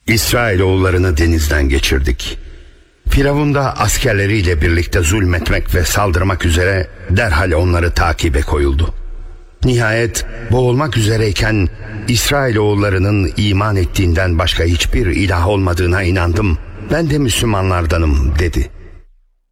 İsrailoğullarını denizden geçirdik. Firavun da askerleriyle birlikte zulmetmek ve saldırmak üzere derhal onları takibe koyuldu. Nihayet boğulmak üzereyken İsrailoğullarının iman ettiğinden başka hiçbir ilah olmadığına inandım. Ben de Müslümanlardanım dedi.